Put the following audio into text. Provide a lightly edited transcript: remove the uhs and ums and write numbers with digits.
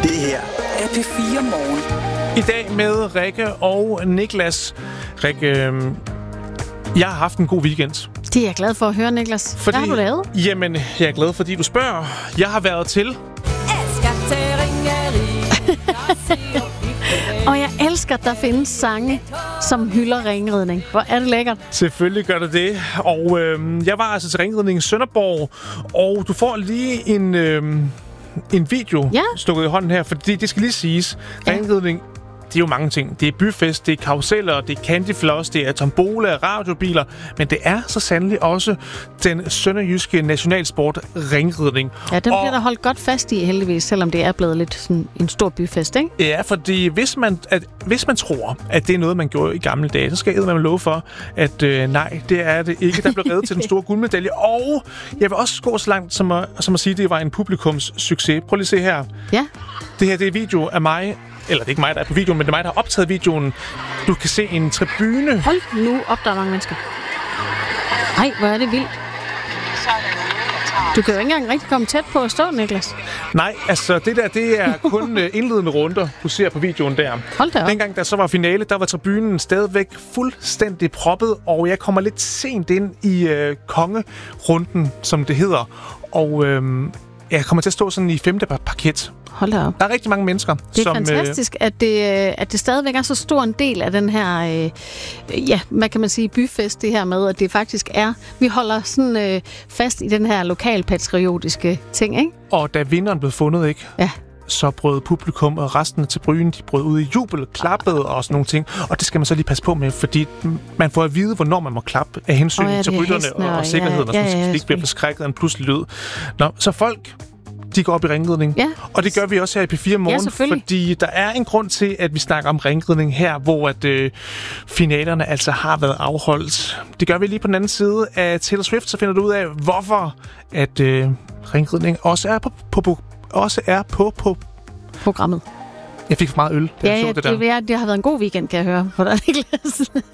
Det her er P4 Morgen. I dag med Rikke og Niklas. Rikke, jeg har haft en god weekend. Det er jeg glad for at høre, Niklas. Hvad har du lavet? Jamen, jeg er glad, fordi du spørger. Jeg har været til... Og jeg elsker, at der findes sange, som hylder ringridning. Hvor er det lækkert. Selvfølgelig gør det det. Og jeg var altså til ringridning i Sønderborg. Og du får lige en video stukket i hånden her, fordi det skal lige siges. Ringridning, det er jo mange ting. Det er byfest, det er karuseller, det er candyfloss, det er tombola, radiobiler. Men det er så sandelig også den sønderjyske nationalsport ringridning. Ja, den bliver der holdt godt fast i heldigvis, selvom det er blevet lidt sådan en stor byfest, ikke? Ja, fordi hvis man tror, at det er noget, man gjorde i gamle dage, så skal jeg love for, at nej, det er det ikke. Der blev reddet til den store guldmedalje. Og jeg vil også gå så langt som at sige, at det var en publikumssucces. Prøv lige at se her. Ja. Det her, det er video af mig. Eller det er ikke mig, der er på videoen, men det er mig, der har optaget videoen. Du kan se en tribune. Hold nu op, der er mange mennesker. Ej, hvor er det vildt. Du kan jo ikke engang rigtig komme tæt på at stå, Niklas. Nej, altså det er kun indledende runder, du ser på videoen der. Hold da op. Dengang der så var finale, der var tribunen stadigvæk fuldstændig proppet, og jeg kommer lidt sent ind i kongerunden, som det hedder. Og jeg kommer til at stå sådan i 5. parket. Hold da op. Der er rigtig mange mennesker. Det er fantastisk, at det stadigvæk er så stor en del af den her, hvad kan man sige, byfest, det her med, at det faktisk er, vi holder sådan fast i den her lokalpatriotiske ting, ikke? Og da vinderen blev fundet, ikke? Ja. Så brød publikum og resten til byen, de brød ud i jubel, klappede og sådan nogle ting. Og det skal man så lige passe på med, fordi man får at vide, hvornår man må klappe af hensyn til rytterne og sikkerheden, og sådan, så det ikke bliver forskrækket af en pludselig lyd. Nå, så folk, de går op i ringridning. Ja. Og det gør vi også her i P4 Morgen, fordi der er en grund til, at vi snakker om ringridning her, hvor at finalerne altså har været afholdt. Det gør vi lige på den anden side af Taylor Swift, så finder du ud af, hvorfor at ringridning også er på programmet. Jeg fik for meget øl, da jeg så det der. Det har været en god weekend, kan jeg høre.